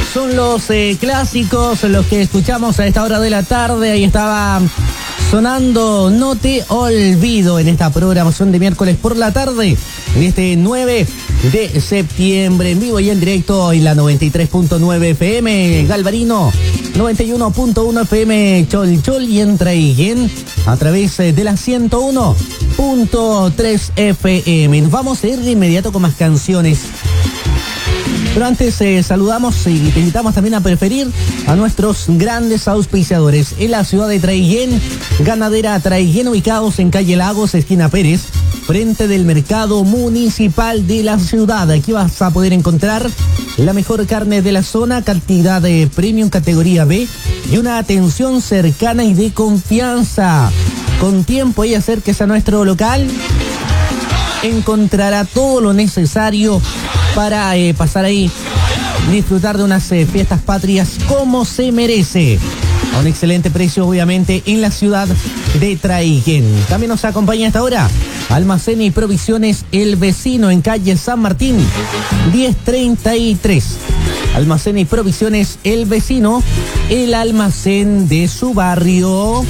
Son los clásicos, los que escuchamos a esta hora de la tarde. Ahí estaba sonando No Te Olvido en esta programación de miércoles por la tarde, en este 9 de septiembre, en vivo y en directo en la 93.9 FM Galvarino, 91.1 FM Cholchol y en Traiguén a través de la 101.3 FM. Nos vamos a ir de inmediato con más canciones. Pero antes saludamos y te invitamos también a preferir a nuestros grandes auspiciadores. En la ciudad de Traiguén, Ganadera Traiguén, ubicados en calle Lagos, esquina Pérez, frente del mercado municipal de la ciudad. Aquí vas a poder encontrar la mejor carne de la zona, cantidad de premium categoría B y una atención cercana y de confianza. Con tiempo y acérquese a nuestro local, encontrará todo lo necesario para pasar ahí, disfrutar de unas fiestas patrias como se merece, a un excelente precio obviamente en la ciudad de Traiguén. También nos acompaña hasta ahora Almacén y Provisiones El Vecino en calle San Martín 1033. Almacén y Provisiones El Vecino, el almacén de su barrio.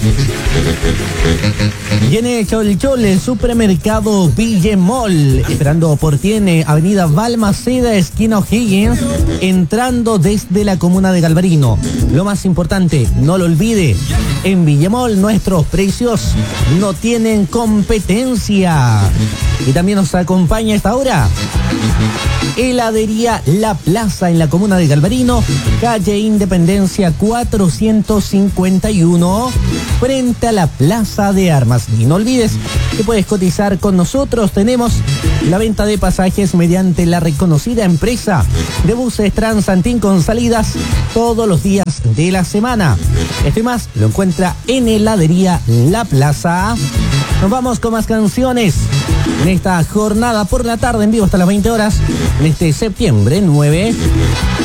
Y en el Cholchol, el supermercado Villemol, esperando por ti en avenida Balmaceda, esquina O'Higgins, entrando desde la comuna de Galvarino. Lo más importante, no lo olvide, en Villemol nuestros precios no tienen competencia. Y también nos acompaña a esta hora Heladería La Plaza en la comuna de Galvarino, calle Independencia 451, frente a la Plaza de Armas. Y no olvides que puedes cotizar con nosotros. Tenemos la venta de pasajes mediante la reconocida empresa de buses Transantín con salidas todos los días de la semana. Este más lo encuentra en Heladería La Plaza. Nos vamos con más canciones en esta jornada por la tarde en vivo hasta las 20 horas, en este septiembre 9.